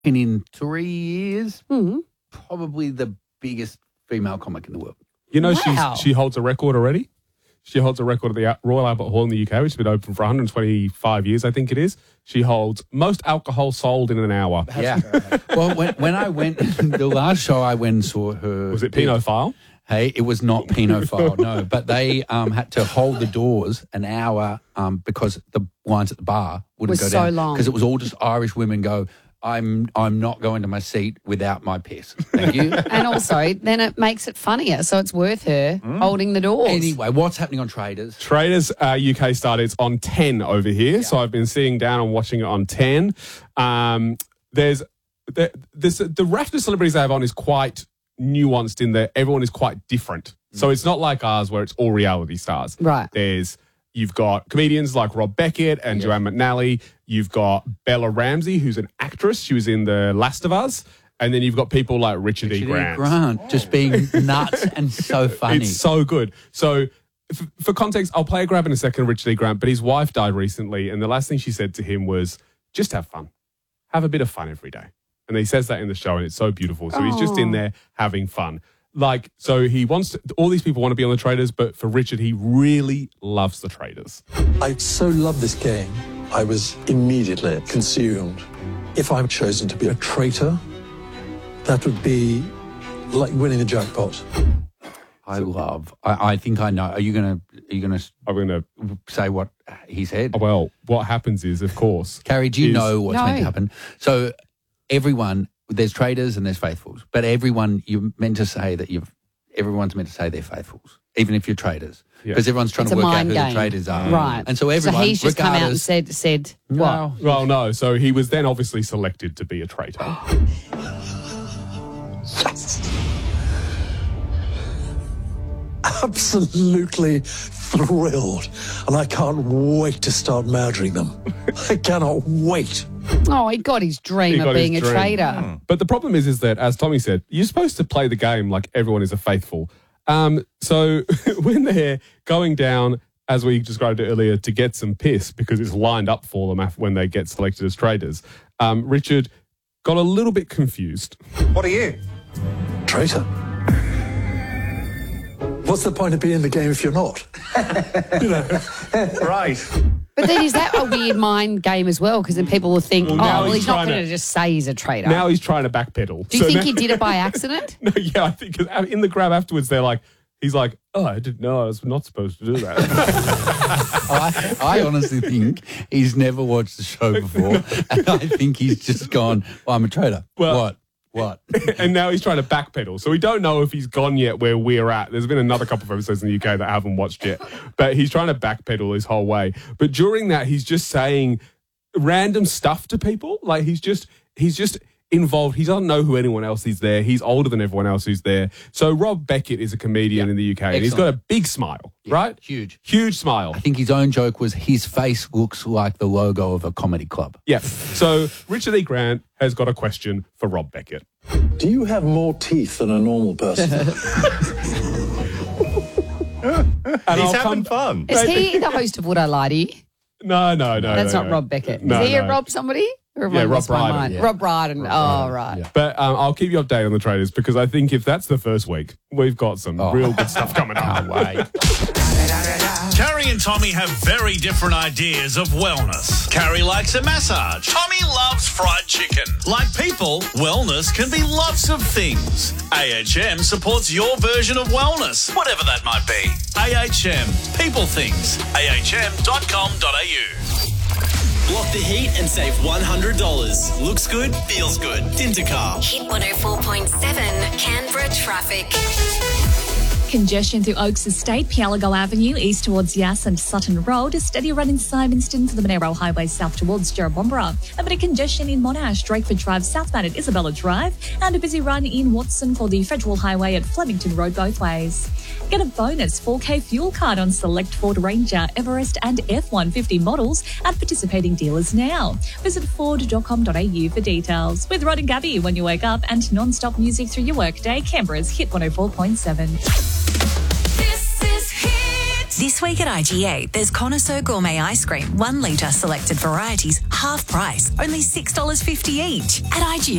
And in 3 years, probably the biggest female comic in the world. You know, Wow. she holds a record already. She holds a record at the Royal Albert Hall in the UK, which has been open for 125 years, I think it is. She holds most alcohol sold in an hour. Yeah. Well, when I went, the last show I went and saw her. Was it Pinot File? Hey, it was not Pinot File, no. But they had to hold the doors an hour because the lines at the bar wouldn't Was go so down. long. Because it was all just Irish women go, I'm not going to my seat without my piss. Thank you. And also, then it makes it funnier, so it's worth her holding the doors. Anyway, what's happening on Traders? Traders UK started. It's on 10 over here. So I've been sitting down and watching it on 10. The raft of celebrities they have on is quite nuanced in that everyone is quite different. So it's not like ours where it's all reality stars. Right. You've got comedians like Rob Beckett and Joanne McNally. You've got Bella Ramsey, who's an actress. She was in The Last of Us. And then you've got people like Richard E. Grant. Just being nuts and so funny. It's so good. So for context, I'll play a grab in a second of Richard E. Grant, but his wife died recently. And the last thing she said to him was, just have fun. Have a bit of fun every day. And he says that in the show, and it's so beautiful. So he's just in there having fun. So he wants to, all these people want to be on the Traders, but for Richard, he really loves the Traders. I so love this game. I was immediately consumed. If I'm chosen to be a traitor, that would be like winning the jackpot. I think I know. Are you gonna I'm going to, say what he said? well, what happens is, of course. Carrie, do you is- know what's meant to No. happen? So everyone, there's traders and there's faithfuls, but everyone, you're meant to say that everyone's meant to say they're faithfuls, even if you're traders, Yeah. because everyone's trying It's to a work out mind who game. the traders are. Right. And so everyone, he's just come out and regardless- said what? Well, Well, no. So he was then obviously selected to be a traitor. Absolutely thrilled. And I can't wait to start murdering them. I cannot wait. Oh, he got his dream He of got his being a dream. traitor. But the problem is that, as Tommy said, you're supposed to play the game like everyone is a faithful. So when they're going down, as we described it earlier, to get some piss because it's lined up for them when they get selected as traders, Richard got a little bit confused. What are you? Traitor. What's the point of being in the game if you're not? Right. But then is that a weird mind game as well? Because then people will think, now he's he's not trying going to- to just say he's a traitor. Now he's trying to backpedal. Do you think now- he did it by accident? No, yeah, I think 'cause in the grab afterwards, he's like, oh, I didn't know I was not supposed to do that. I honestly think he's never watched the show before, and I think he's just gone, I'm a traitor. Well- What? And now he's trying to backpedal. So we don't know if he's gone yet where we're at. There's been another couple of episodes in the UK that I haven't watched yet. But he's trying to backpedal his whole way. But during that, he's just saying random stuff to people. Like he's just involved. He doesn't know who anyone else is there. He's older than everyone else who's there. So Rob Beckett is a comedian in the UK. And he's got a big smile, right? Huge. Huge smile. I think his own joke was his face looks like the logo of a comedy club. Yeah. So Richard E. Grant has got a question for Rob Beckett. Do you have more teeth than a normal person? He's having fun. Is he the host of Would I Lie to You? No. That's no, not no. Rob Beckett. No, is he a no. Rob somebody? Or have I Yeah, Rob lost my Brydon. mind? Yeah. Rob Brydon. Oh, right. Yeah. But I'll keep you updated on the traders because I think if that's the first week, we've got some real good stuff coming up. Can't wait. Carrie and Tommy have very different ideas of wellness. Carrie likes a massage. Tommy loves fried chicken. Like people, wellness can be lots of things. AHM supports your version of wellness, whatever that might be. AHM, people things. AHM.com.au. Block the heat and save $100. Looks good, feels good. Dintercar. Hit 104.7 Canberra traffic. Congestion through Oaks Estate, Pialago Avenue, east towards Yass and Sutton Road. A steady run in Symonston to the Monero Highway south towards Jerrabomberra. A bit of congestion in Monash, Drakeford Drive southbound at Isabella Drive. And a busy run in Watson for the Federal Highway at Flemington Road both ways. Get a bonus 4K fuel card on select Ford Ranger, Everest and F-150 models at participating dealers now. Visit Ford.com.au for details. With Rod and Gabby when you wake up and non-stop music through your workday, Canberra's Hit 104.7. This week at IGA, there's Connoisseur Gourmet Ice Cream, 1 litre selected varieties, half price, only $6.50 each at IGA.